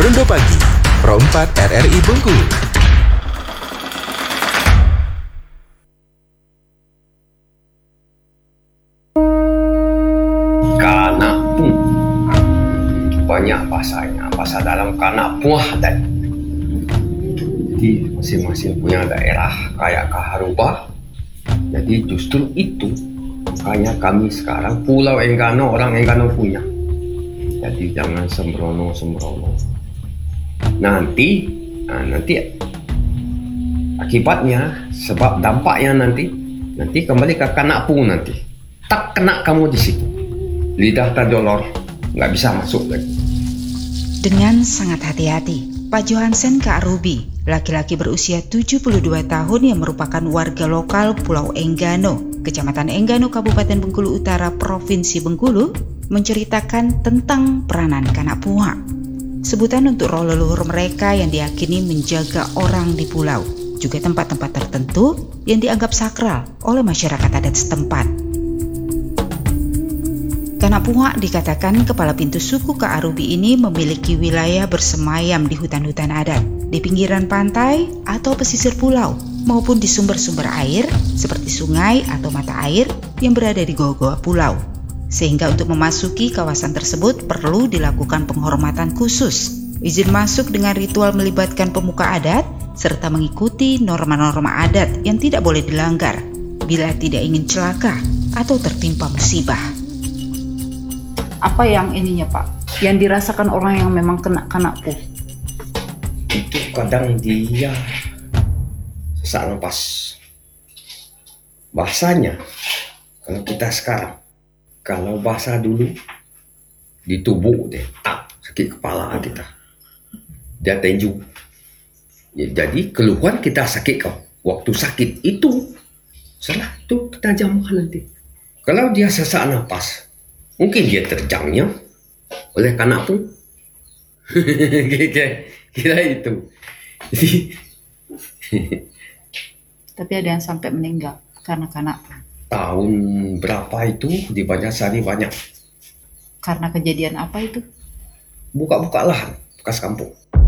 Rondo Pagi, Pro 4 RRI Bengkulu. Kanapung, banyak bahasanya, bahasa dalam Kanapung adat. Jadi masing-masing punya daerah kayak Kaharubah. Jadi justru itu makanya kami sekarang Pulau Enggano, orang Enggano punya. Jadi jangan sembrono. Nanti akibatnya, sebab dampaknya nanti kembali ke Kanapung nanti. Tak kena kamu di situ. Lidah terdolor, nggak bisa masuk lagi. Dengan sangat hati-hati, Pak Johansen Kaarubi, laki-laki berusia 72 tahun yang merupakan warga lokal Pulau Enggano, Kecamatan Enggano, Kabupaten Bengkulu Utara, Provinsi Bengkulu, menceritakan tentang peranan Kanapuha. Sebutan untuk roh leluhur mereka yang diyakini menjaga orang di pulau, juga tempat-tempat tertentu yang dianggap sakral oleh masyarakat adat setempat. Kanapuha dikatakan kepala pintu suku Kaarubi ini memiliki wilayah bersemayam di hutan-hutan adat, di pinggiran pantai atau pesisir pulau, maupun di sumber-sumber air seperti sungai atau mata air yang berada di goa-goa pulau. Sehingga untuk memasuki kawasan tersebut perlu dilakukan penghormatan khusus, izin masuk dengan ritual melibatkan pemuka adat, serta mengikuti norma-norma adat yang tidak boleh dilanggar bila tidak ingin celaka atau tertimpa musibah. Apa yang ininya Pak? Yang dirasakan orang yang memang kena Kanapuh? Itu kadang dia sesak nafas. Bahasanya, kalau kita sekarang, kalau bahasa dulu, ditubuk deh, sakit kepala kita. Dia tenju. Ya, jadi keluhan kita sakit kau. Waktu sakit itu, salah tu kita jamkan nanti. Kalau dia sesak nafas, mungkin dia terjangnya oleh Kanapuh. Kira itu. Tapi ada yang sampai meninggal karena Kanapuh. Tahun berapa itu di Banjarsari banyak. Karena kejadian apa itu? Buka-buka lahan bekas kampung.